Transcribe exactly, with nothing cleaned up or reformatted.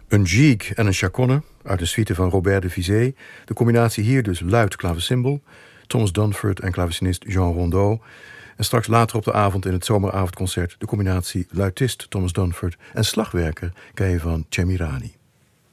Een gigue en een chaconne uit een suite van Robert de Vizé. De combinatie hier dus luid klavecimbal, Thomas Dunford en klavecinist Jean Rondeau. En straks later op de avond in het zomeravondconcert de combinatie luitist Thomas Dunford en slagwerker Keivan Chemirani.